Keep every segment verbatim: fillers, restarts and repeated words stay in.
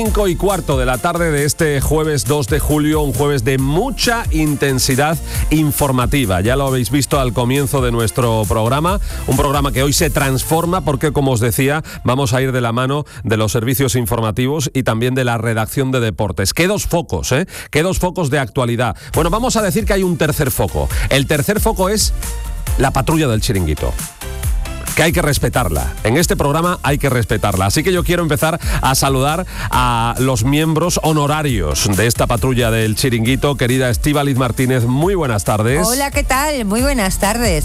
cinco y cuarto de la tarde de este jueves dos de julio, un jueves de mucha intensidad informativa. Ya lo habéis visto al comienzo de nuestro programa, un programa que hoy se transforma porque, como os decía, vamos a ir de la mano de los servicios informativos y también de la redacción de deportes. ¿Qué dos focos, eh? ¿Qué dos focos de actualidad? Bueno, vamos a decir que hay un tercer foco. El tercer foco es la patrulla del Chiringuito, que hay que respetarla. En este programa hay que respetarla. Así que yo quiero empezar a saludar a los miembros honorarios de esta patrulla del Chiringuito. Querida Estíbaliz Martínez, muy buenas tardes. Hola, ¿qué tal? Muy buenas tardes.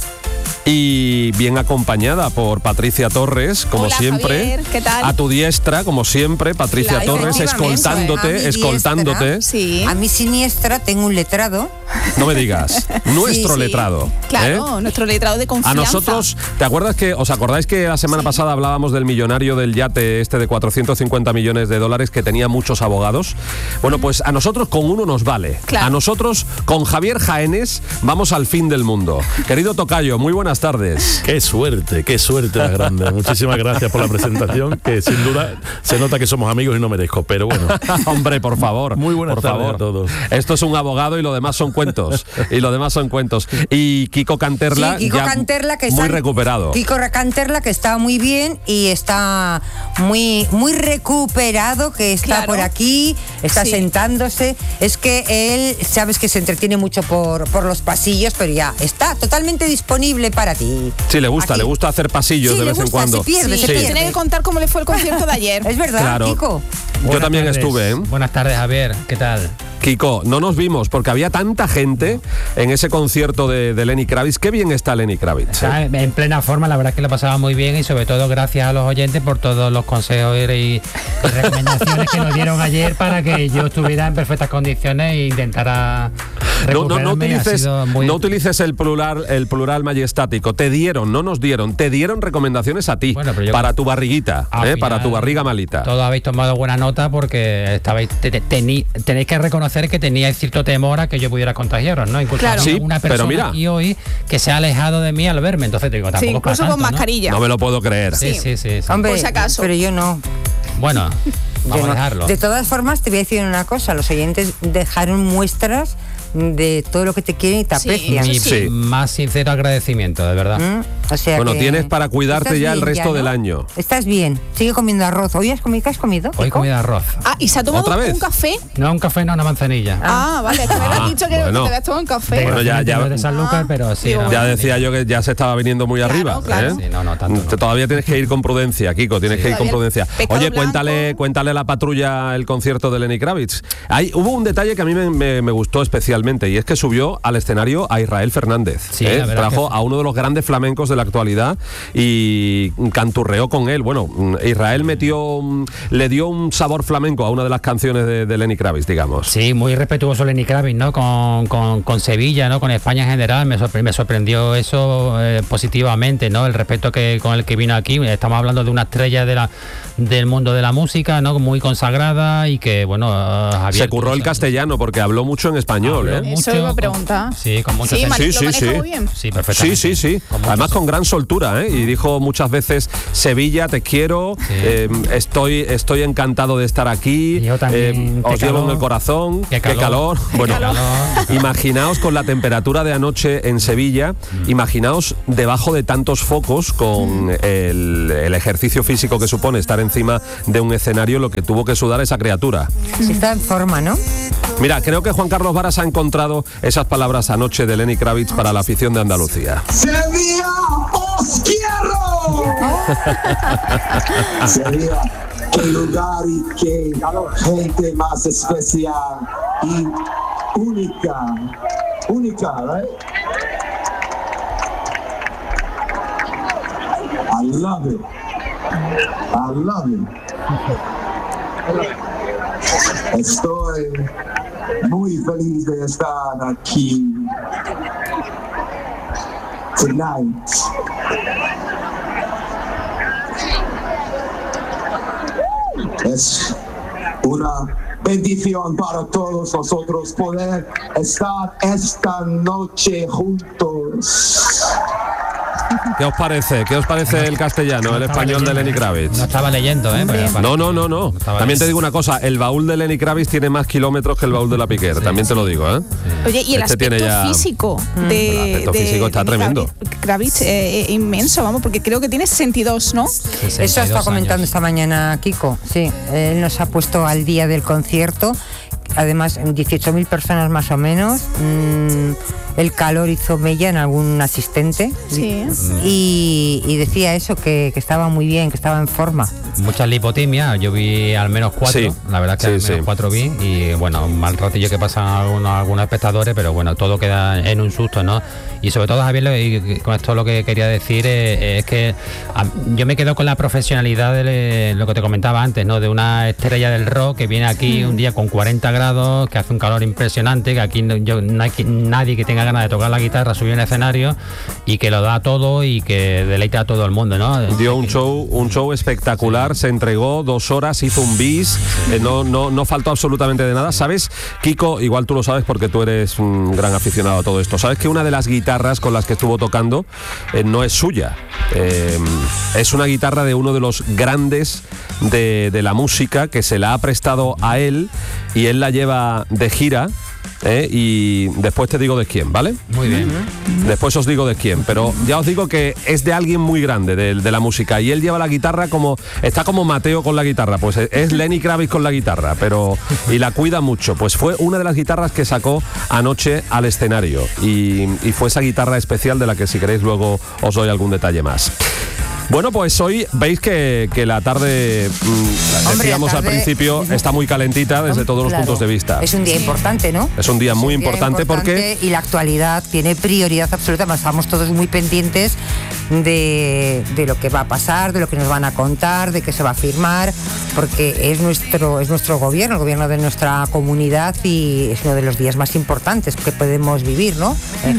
Y bien acompañada por Patricia Torres, como Hola, siempre. Javier, ¿qué tal? A tu diestra, como siempre, Patricia Claro, Torres, escoltándote, escoltándote. Sí. A mi siniestra tengo un letrado. No me digas, nuestro Sí, sí. letrado. Claro, ¿eh? nuestro letrado de confianza. A nosotros, ¿te acuerdas que, os acordáis que la semana Sí. pasada hablábamos del millonario del yate este de cuatrocientos cincuenta millones de dólares que tenía muchos abogados? Bueno, pues a nosotros con uno nos vale. Claro. A nosotros con Javier Jaénes vamos al fin del mundo. Querido tocayo, muy buenas tardes. Qué suerte, qué suerte la grande. Muchísimas gracias por la presentación, que sin duda se nota que somos amigos y no merezco, pero bueno. Hombre, por favor. Muy buenas por tardes favor. a todos. Esto es un abogado y lo demás son cuentos. Y lo demás son cuentos. Y Kiko Canterla, Sí, Kiko ya Canterla, que muy está, recuperado. Kiko Canterla, que está muy bien y está muy, muy recuperado, que está Claro. por aquí, está Sí. sentándose. Es que él, sabes que se entretiene mucho por, por los pasillos, pero ya está totalmente disponible para ti. Sí, le gusta, Aquí. le gusta hacer pasillos Sí, de le vez en gusta, cuando. se pierde, Sí, se pero pierde. tiene que contar cómo le fue el concierto de ayer. Es verdad, Claro. Kiko. Yo Buenas también tardes. estuve, ¿eh? Buenas tardes, Javier. ¿Qué tal? Kiko, no nos vimos porque había tanta gente en ese concierto de, de Lenny Kravitz. Qué bien está Lenny Kravitz. Está ¿eh? en plena forma, la verdad es que lo pasaba muy bien y sobre todo gracias a los oyentes por todos los consejos y, y recomendaciones que nos dieron ayer para que yo estuviera en perfectas condiciones e intentara No, no, no recuperarme. Ha utilices, sido muy- no utilices el plural, el plural majestático. Te dieron, no nos dieron, te dieron recomendaciones a ti, Bueno, pero yo- para tu barriguita, Al ¿eh? final, para tu barriga malita. Todos habéis tomado buena nota porque estabais te- te- tení- tenéis que reconocer que teníais cierto temor a que yo pudiera contagiaros, ¿no? Incluso Claro. había Sí, una pero persona mira. aquí hoy que se ha alejado de mí al verme, entonces te digo, tampoco Sí, es para incluso con tanto, ¿no? mascarilla. No me lo puedo creer. Sí, sí, sí. sí. Hombre, Por si acaso. pero yo no. Bueno, Yo vamos no. a dejarlo. De todas formas, te voy a decir una cosa. Los oyentes dejaron muestras de todo lo que te quieren y te Sí. aprecian. Mi Sí. más sincero agradecimiento, de verdad. ¿Mm? O sea Bueno, que tienes para cuidarte estás ya el bien resto ¿no? del año. Estás bien. Sigue comiendo arroz. ¿Hoy has comido? ¿Qué has comido? Hoy Kiko? comí arroz. Ah, ¿y se ha tomado ¿Otra vez? un café? No un café, no una manzanilla. Ah, vale, es que me Ah, habías dicho que bueno. te habías tomado un café. Bueno, ya- ya- No es de Sanlúcar, Ah, pero sí. digo, era Ya una decía yo que ya se estaba viniendo muy Claro, arriba. claro. ¿eh? Sí, no, no, tanto no. Te- Todavía tienes que ir con prudencia, Kiko, tienes que ir con Todavía prudencia. pescado Oye, blanco. cuéntale, cuéntale a la patrulla el concierto de Lenny Kravitz. Hay, hubo un detalle que a mí me, me- me gustó especialmente y es que subió al escenario a Israel Fernández. Sí, ¿eh? la verdad Trajo que- a uno de los grandes flamencos de la actualidad y canturreó con él. Bueno, Israel metió, le dio un sabor flamenco a una de las canciones de, de Lenny Kravitz, digamos. Sí, muy respetuoso Lenny Kravitz, ¿no? Con, con, con Sevilla, ¿no? Con España en general, me, sorpre- me sorprendió eso eh, positivamente, ¿no? El respeto que con el que vino aquí. Estamos hablando de una estrella de la, del mundo de la música, ¿no? Muy consagrada y que, bueno, eh, Javier, Se curró el castellano porque habló mucho en español, Habló ¿eh? Eso mucho iba a con- preguntar. Sí, con mucho Sí, acento. Mari- Sí, lo sí, maneja sí. muy bien. Sí, perfectamente. Sí, sí, sí. Con mucho Además acento. con gran soltura, ¿eh? Y dijo muchas veces, Sevilla, te quiero, Sí. eh, estoy, estoy encantado de estar aquí, Yo también, eh, qué os llevo en calor. el corazón, Qué qué calor. calor. Bueno, Qué calor. imaginaos con la temperatura de anoche en Sevilla, imaginaos debajo de tantos focos con el, el ejercicio físico que supone estar encima de un escenario, lo que tuvo que sudar esa criatura. Está en forma, ¿no? Mira, creo que Juan Carlos Varas ha encontrado esas palabras anoche de Lenny Kravitz para la afición de Andalucía. Sevilla, os quiero. Sevilla, qué lugar y qué gente más especial y única, única, right? I love it. I love it. Estoy muy feliz de estar aquí tonight. Es una bendición para todos nosotros poder estar esta noche juntos. ¿Qué os parece? ¿Qué os parece el castellano, el español de Lenny Kravitz? No estaba leyendo, ¿eh? Porque- No, no, no, no. estaba También te leyendo. digo una cosa, el baúl de Lenny Kravitz tiene más kilómetros que el baúl de la Piquer, también te lo digo, ¿eh? Oye, y el Este tiene aspecto ya- físico El de. aspecto de- físico está de tremendo. Kravitz, Kravitz, eh, eh, inmenso, vamos, porque creo que tiene sesenta y dos, ¿no? Eso está comentando años. esta mañana Kiko. Sí, él nos ha puesto al día del concierto. Además, dieciocho mil personas más o menos. Mm, el calor hizo mella en algún asistente. Sí. Y, y decía eso, que, que estaba muy bien, que estaba en forma. Muchas lipotimias, yo vi al menos cuatro, Sí, la verdad que sí, al menos sí. cuatro vi y bueno, un mal ratillo que pasan algunos, algunos espectadores, pero bueno, todo queda en un susto, ¿no? Y sobre todo, Javier, lo- y con esto lo que quería decir eh, es que a- yo me quedo con la profesionalidad de lo que te comentaba antes, ¿no? De una estrella del rock que viene aquí un día con cuarenta grados, que hace un calor impresionante, que aquí no, yo, no hay que- nadie que tenga ganas de tocar la guitarra, subir en el escenario y que lo da todo y que deleita a todo el mundo, ¿no? Dio un show, un show espectacular, se entregó dos horas, hizo un bis, eh, no, no, no faltó absolutamente de nada. ¿Sabes, Kiko? Igual tú lo sabes porque tú eres un gran aficionado a todo esto. ¿Sabes que una de las guitarras con las que estuvo tocando eh, no es suya? Eh, es una guitarra de uno de los grandes de, de la música que se la ha prestado a él y él la lleva de gira. ¿eh? Y después te digo de quién, ¿vale? Muy bien. Después os digo de quién, pero ya os digo que es de alguien muy grande de, de la música y él lleva la guitarra como, está como Mateo con la guitarra, pues es, es Lenny Kravitz con la guitarra, pero y la cuida mucho, pues fue una de las guitarras que sacó anoche al escenario y, y fue esa guitarra especial de la que si queréis luego os doy algún detalle más. Bueno, pues hoy veis que, que la tarde, mmm, Hombre, decíamos la al tarde- principio, está muy calentita desde todos los Claro, puntos de vista. Es un día importante, ¿no? Es un día muy un día importante porque- Y la actualidad tiene prioridad absoluta. Además, estamos todos muy pendientes de, de lo que va a pasar, de lo que nos van a contar, de qué se va a firmar, porque es nuestro, es nuestro gobierno, el gobierno de nuestra comunidad y es uno de los días más importantes que podemos vivir, ¿no? Eh,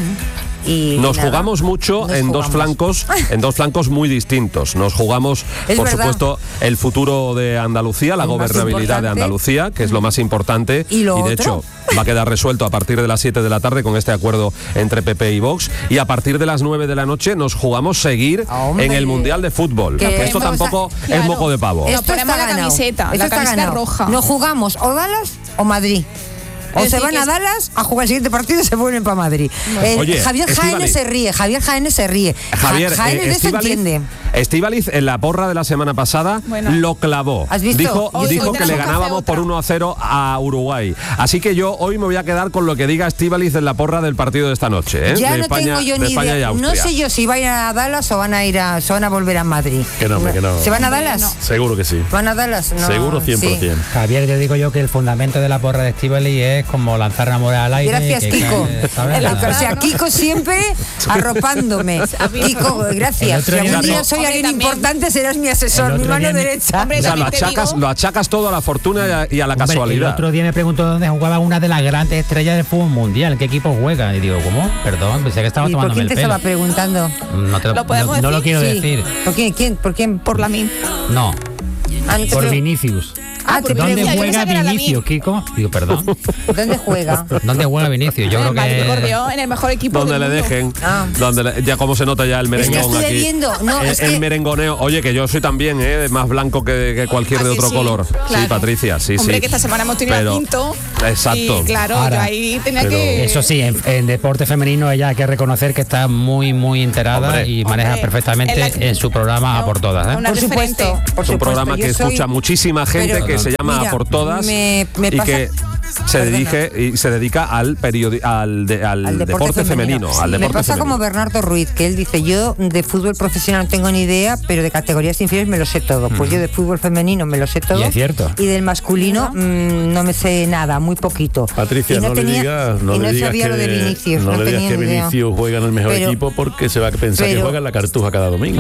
y Nos nada, jugamos mucho nos en dos jugamos. flancos, en dos flancos muy distintos. Nos jugamos, Es por verdad. supuesto, el futuro de Andalucía, la El más gobernabilidad de importante. Andalucía, que es lo más importante. ¿Y lo de otro? hecho va a quedar resuelto a partir de las siete de la tarde con este acuerdo entre P P y Vox. Y a partir de las nueve de la noche nos jugamos seguir Hombre. en el Mundial de Fútbol. Que Esto vamos a- tampoco es claro. moco de pavo. Nos Esto ponemos está la ganado. camiseta, Esto la está camiseta ganado. roja. Nos jugamos o Dallas o Madrid. O Es se decir, van que a es- Dallas a jugar el siguiente partido y se vuelven para Madrid. Eh, Oye, Javier Jaénes Estíbaliz. se ríe, Javier Jaénes se ríe. Ja- Javier, Jaénes eh, de eso Estíbaliz- entiende. Estíbaliz en la porra de la semana pasada Bueno. lo clavó. ¿Has visto? Dijo, Hoy- dijo hoy que le tenemos que ganábamos hacer por otra. uno a cero a Uruguay. Así que yo hoy me voy a quedar con lo que diga Estíbaliz en la porra del partido de esta noche. ¿eh? Ya de no España, tengo yo de ni España y idea. No Austria. sé yo si van a ir a Dallas o van a ir a, se van a volver a Madrid. Que no, hombre, que no. ¿Se van a Hombre, Dallas? no. Seguro que sí. ¿Van a Dallas? No, Seguro cien por ciento. sí. Javier, te digo yo que el fundamento de la porra de Estíbaliz es como lanzar una moneda al aire. Gracias, que Kiko. cae, ¿sabes? El O sea, Kiko siempre arropándome. Kiko, gracias. El otro Si algún día- día soy Hombre, alguien también. importante, serás mi asesor, El mi otro mano día me- derecha. Hombre, O sea, lo también te achacas, digo- lo achacas todo a la fortuna y a, y a la Hombre, casualidad. el otro día me preguntó dónde jugaba una de las grandes estrellas del fútbol mundial, qué equipo juega. Y digo, ¿cómo? Perdón, pensé que estaba ¿Y por tomándome quién te el pelo. estaba preguntando? No, te, ¿Lo podemos no, no lo decir? quiero Sí. decir. ¿Por quién? ¿Quién? ¿Por quién? Por la min. No, Ah, no te por pre- Vinicius. Ah, te ¿Dónde pregunto, yo juega pensaba que era la Vinicius, mía. Kiko? Digo, perdón. ¿Dónde juega? ¿Dónde juega Vinicius? Yo En creo el Madrid, por que... Dios, en el mejor equipo Donde del le mundo. dejen, Ah. donde le- ya como se nota ya el Es que merengón estoy aquí. viendo, no, el, es el que- merengoneo. Oye, que yo soy también, ¿eh? Más blanco que, que cualquier ¿Ah, de que otro sí? color. Sí, Claro. Patricia, sí, Hombre, sí. que esta semana hemos tenido Pero- a Pinto. Exacto. Y claro, Ahora, yo ahí tenía pero- que. Eso sí, en, en deporte femenino ella hay que reconocer que está muy, muy enterada Hombre. y maneja Hombre, perfectamente en la- en su programa A por Todas. ¿eh? Una Por supuesto, referente. por Es un supuesto. programa Yo que soy- escucha muchísima gente Pero, que se llama mira, A por Todas me- me y pasa- que se Perdona. dirige y se dedica al periodi- al, de- al al deporte, femenino, al Me deporte pasa femenino. como Bernardo Ruiz, que él dice, yo de fútbol profesional no tengo ni idea, pero de categorías inferiores me lo sé todo. Pues yo de fútbol femenino me lo sé todo. Y es cierto. Y del masculino mm, no me sé nada, muy poquito. Patricia, Y no, le tenía- digas, no y le digas sabía que, lo de Vinicius, no no, le digas tenía que ni idea. Vinicius juega en el mejor Pero- equipo porque se va a pensar que pero- juega en la Cartuja cada domingo.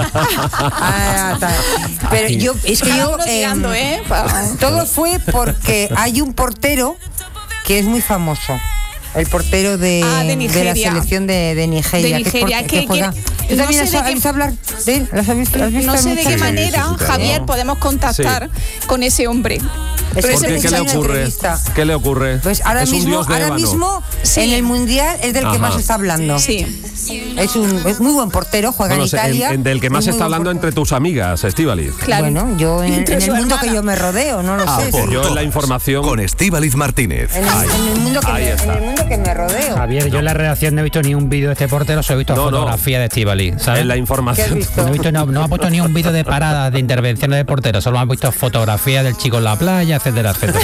Ah, ta- pero yo, es que Cada yo... uno em, tirando, ¿eh? Pa- Todo fue porque hay un portero que es muy famoso. El portero de, Ah, de la Nigeria. selección de, de Nigeria. De que es Nigeria, por- que- juega. que- ¿Tú no también sé has, de has qué- visto hablar de él? ¿Has visto, has visto No al sé de muchacho? qué Sí, manera, sí, sí, claro. Javier, podemos contactar con ese hombre. Es Pero que ese ¿Por qué? ¿Qué le muchacho ocurre? entrevista. ¿Qué le ocurre? Pues ahora es un mismo, dios de ahora ébano. mismo Sí. en el mundial es del Ajá. que más se está hablando. Sí. Es un es muy buen portero, juega Bueno, en Italia. en- en- del que más es se muy está buen hablando portero. entre tus amigas, Estíbaliz. Claro. Bueno, yo en, Entre en su el mundo que hermana. yo me rodeo, no lo Ah, sé. por Yo en todo. la información... Con Estíbaliz Martínez. En el, en el mundo que Ahí me, en está. el mundo que me rodeo. Javier, yo en la redacción no he visto ni un vídeo de este portero, solo he visto No, no. fotografía de Estíbaliz, ¿sabes? En la ¿Qué has información... visto? No, he visto, no, no ha puesto ni un vídeo de paradas de intervenciones de portero, solo han visto fotografías del chico en la playa, etcétera, etcétera.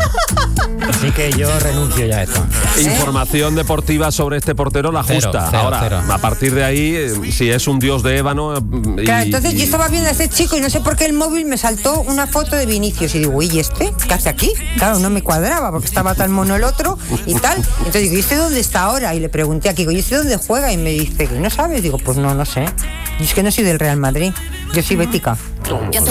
Así que yo renuncio ya a esto. Información deportiva sobre este portero, la Cero, justa. cero, Ahora, cero. a partir de ahí, eh, si es un dios de ébano... eh, y- Claro, entonces y- yo estaba viendo a ese chico y no sé por qué el móvil me saltó una foto de Vinicius y digo, uy, ¿y este? ¿Qué hace aquí? Claro, no me cuadraba porque estaba tan mono el otro y tal. Entonces digo, ¿y este dónde está ahora? Y le pregunté a Kiko, ¿y este dónde juega? Y me dice, ¿no sabes? Digo, pues no, no sé. Y es que no soy del Real Madrid, yo soy bética. Pues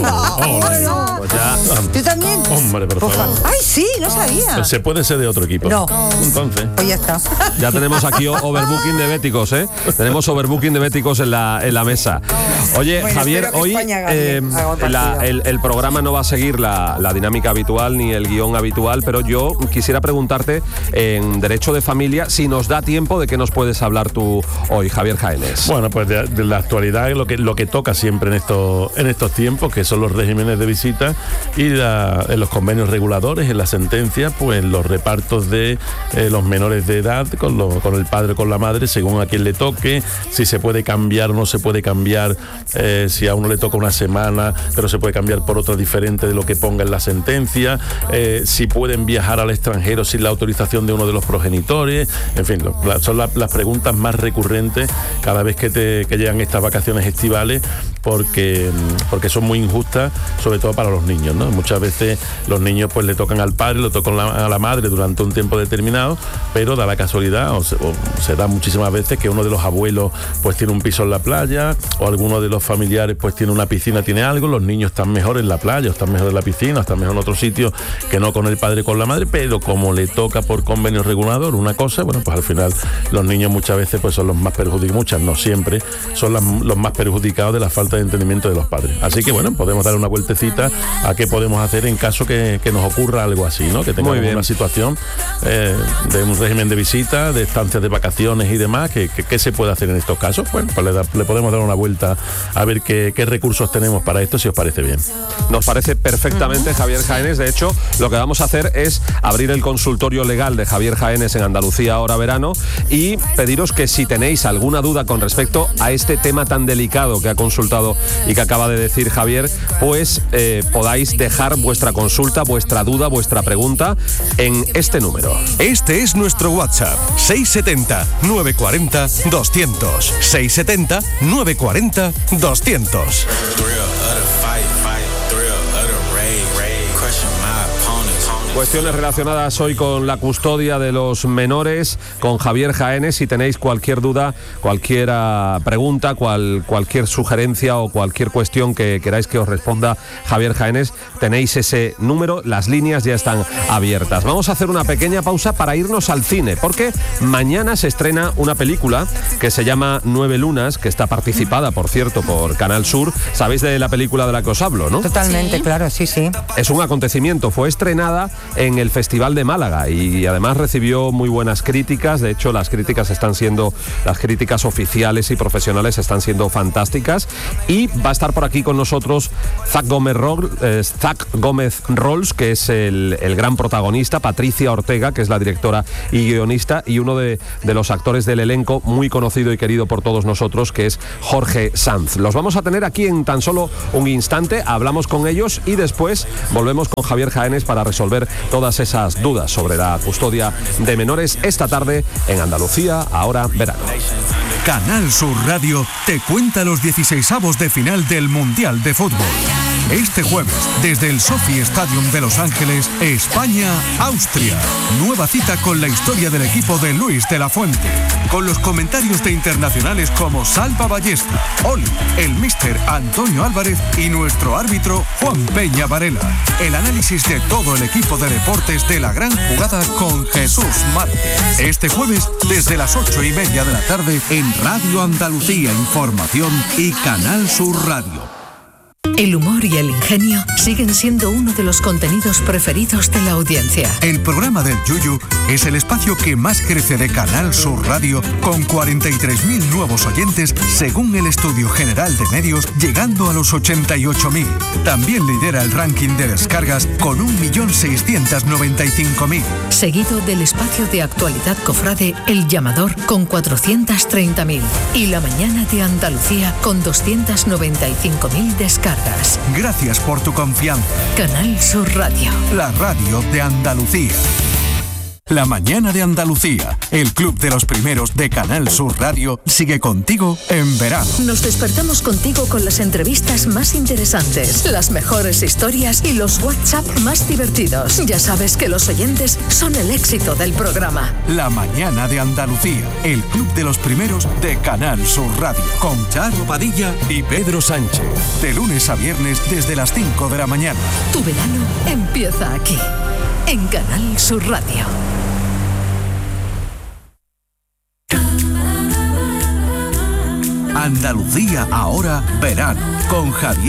ya, ¿Tú también? Hombre, por Pues, favor. ay, sí, no sabía. se puede ser de otro equipo. No. Entonces. Pues ya está. Ya tenemos aquí o- overbooking de béticos, ¿eh? Tenemos overbooking de béticos en la, en la mesa. Oye, Bueno, Javier, espero que hoy España gane, eh, haga un la- partido. el, el programa no va a seguir la, la dinámica habitual ni el guión habitual, pero yo quisiera preguntarte en Derecho de Familia si nos da tiempo de qué nos puedes hablar tú hoy, Javier Jaénes. Bueno, pues de, de la actualidad, lo que lo que toca siempre en estos en estos tiempos, que son los regímenes de visita y la- en los convenios reguladores, en la sentencia, pues los repartos de eh, los menores de edad con, lo- con el padre o con la madre, según a quien le toque, si se puede cambiar o no se puede cambiar, eh, si a uno le toca una semana, pero se puede cambiar por otra diferente de lo que ponga en la sentencia, eh, si pueden viajar al extranjero sin la autorización de uno de los progenitores, en fin, lo- la- son la- las preguntas más recurrentes cada vez que, te, que llegan estas vacaciones estivales, porque, porque son muy injustas, sobre todo para los niños, ¿no? Muchas veces los niños pues le tocan al padre, le tocan la- a la madre durante un tiempo determinado, pero da la casualidad, o se, o se da muchísimas veces que uno de los abuelos pues tiene un piso en la playa, o alguno de los familiares pues tiene una piscina, tiene algo, los niños están mejor en la playa, o están mejor en la piscina, o están mejor en otro sitio que no con el padre o con la madre, pero como le toca por convenio regulador una cosa, bueno, pues al final los niños muchas veces pues son los más perjudicados, muchas, no siempre, son las- los más perjudicados de la falta de entendimiento de los padres. Así que bueno, podemos dar una vueltecita a qué podemos hacer en caso que, que nos ocurra algo así, ¿no? Que tengamos Muy bien. una situación eh, de un régimen de visita, de estancias de vacaciones y demás, que, que- ¿qué se puede hacer en estos casos? Bueno, pues le, da- le podemos dar una vuelta a ver qué, qué recursos tenemos para esto, si os parece bien. Nos parece perfectamente, Javier Jaénes. De hecho, lo que vamos a hacer es abrir el consultorio legal de Javier Jaénes en Andalucía ahora verano y pediros que si tenéis alguna duda con respecto a este tema tan delicado que ha consultado y que acaba de decir Javier, pues eh, podáis dejar vuestra consulta, vuestra duda, vuestra pregunta en este número. Este es nuestro WhatsApp, seis setenta, novecientos cuarenta, doscientos. seis setenta, novecientos cuarenta, doscientos. Cuestiones relacionadas hoy con la custodia de los menores, con Javier Jaénes. Si tenéis cualquier duda, cualquier ah, pregunta, cual, cualquier sugerencia o cualquier cuestión que queráis que os responda Javier Jaénes, tenéis ese número, las líneas ya están abiertas. Vamos a hacer una pequeña pausa para irnos al cine, porque mañana se estrena una película que se llama Nueve Lunas, que está participada, por cierto, por Canal Sur. Sabéis de la película de la que os hablo, ¿no? Totalmente, claro, sí, sí. Es un acontecimiento, fue estrenada en el Festival de Málaga y además recibió muy buenas críticas. De hecho, las críticas están siendo, las críticas oficiales y profesionales están siendo fantásticas. Y va a estar por aquí con nosotros Zach Gómez, Rol, eh, Zach Gómez Rolls, que es el, el gran protagonista, Patricia Ortega, que es la directora y guionista, y uno de, de los actores del elenco muy conocido y querido por todos nosotros, que es Jorge Sanz. Los vamos a tener aquí en tan solo un instante, hablamos con ellos y después volvemos con Javier Jaénes para resolver todas esas dudas sobre la custodia de menores esta tarde en Andalucía, ahora verano. Canal Sur Radio te cuenta los dieciseisavos de final del Mundial de Fútbol. Este jueves, desde el Sophie Stadium de Los Ángeles, España-Austria. Nueva cita con la historia del equipo de Luis de la Fuente. Con los comentarios de internacionales como Salva Ballesta, Oli, el míster Antonio Álvarez y nuestro árbitro Juan Peña Varela. El análisis de todo el equipo de deportes de la gran jugada con Jesús Márquez. Este jueves, desde las ocho y media de la tarde, en Radio Andalucía Información y Canal Sur Radio. El humor y el ingenio siguen siendo uno de los contenidos preferidos de la audiencia. El programa del Yuyu es el espacio que más crece de Canal Sur Radio, con cuarenta y tres mil nuevos oyentes según el Estudio General de Medios, llegando a los ochenta y ocho mil. También lidera el ranking de descargas con un millón seiscientos noventa y cinco mil. Seguido del espacio de actualidad cofrade El Llamador con cuatrocientos treinta mil. Y La Mañana de Andalucía con doscientos noventa y cinco mil descargas. Gracias por tu confianza. Canal Sur Radio. La radio de Andalucía. La Mañana de Andalucía, el club de los primeros de Canal Sur Radio, sigue contigo en verano. Nos despertamos contigo con las entrevistas más interesantes, las mejores historias y los WhatsApp más divertidos. Ya sabes que los oyentes son el éxito del programa. La Mañana de Andalucía, el club de los primeros de Canal Sur Radio, con Charo Padilla y Pedro Sánchez. De lunes a viernes desde las cinco de la mañana. Tu verano empieza aquí, en Canal Sur Radio. Andalucía ahora verano, con Javier